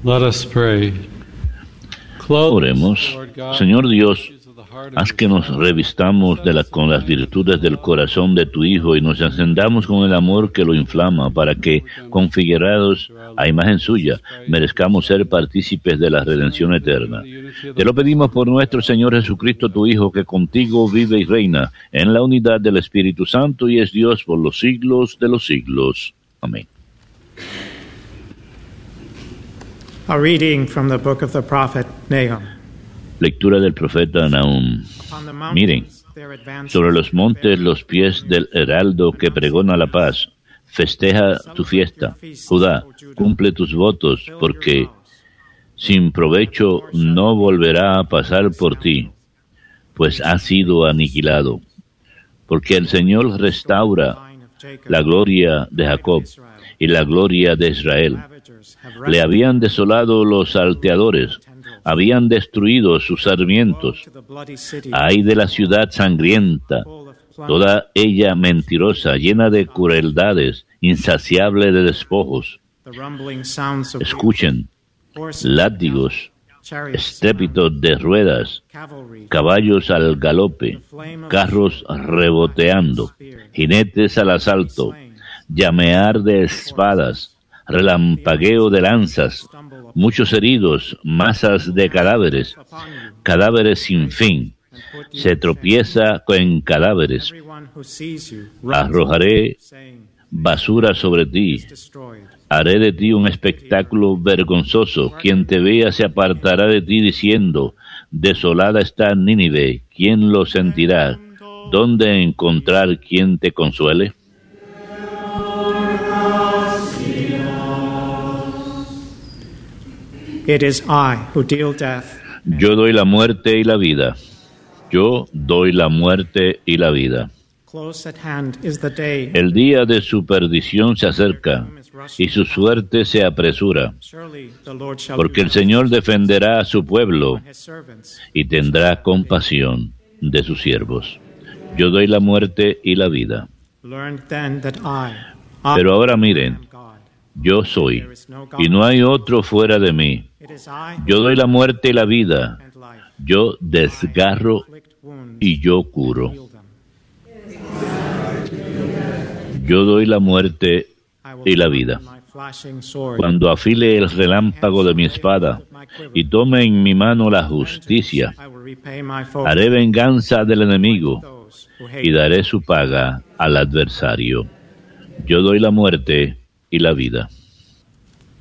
Let us pray. Oremos. Señor Dios, haz que nos revistamos con las virtudes del corazón de tu Hijo y nos encendamos con el amor que lo inflama, para que, configurados a imagen suya, merezcamos ser partícipes de la redención eterna. Te lo pedimos por nuestro Señor Jesucristo, tu Hijo, que contigo vive y reina en la unidad del Espíritu Santo y es Dios por los siglos de los siglos. Amén. A reading from the book of the prophet Nahum. Lectura del profeta Nahum. Miren, sobre los montes los pies del heraldo que pregona la paz. Festeja tu fiesta. Judá, cumple tus votos, porque sin provecho no volverá a pasar por ti, pues ha sido aniquilado. Porque el Señor restaura la gloria de Jacob y la gloria de Israel. Le habían desolado los salteadores, habían destruido sus sarmientos. Ay de la ciudad sangrienta, toda ella mentirosa, llena de crueldades, insaciable de despojos. Escuchen, látigos, estrépito de ruedas, caballos al galope, carros reboteando, jinetes al asalto, llamear de espadas, relampagueo de lanzas, muchos heridos, masas de cadáveres, cadáveres sin fin. Se tropieza en cadáveres. Arrojaré basura sobre ti. Haré de ti un espectáculo vergonzoso. Quien te vea se apartará de ti diciendo, desolada está Nínive. ¿Quién lo sentirá? ¿Dónde encontrar quien te consuele? It is I who deal death. Yo doy la muerte y la vida. Yo doy la muerte y la vida. Close at hand is the day. El día de su perdición se acerca y su suerte se apresura, porque el Señor defenderá a su pueblo y tendrá compasión de sus siervos. Yo doy la muerte y la vida. Pero ahora miren, yo soy, y no hay otro fuera de mí. Yo doy la muerte y la vida. Yo desgarro y yo curo. Yo doy la muerte y la vida. Cuando afile el relámpago de mi espada y tome en mi mano la justicia, haré venganza del enemigo y daré su paga al adversario. Yo doy la muerte y la vida.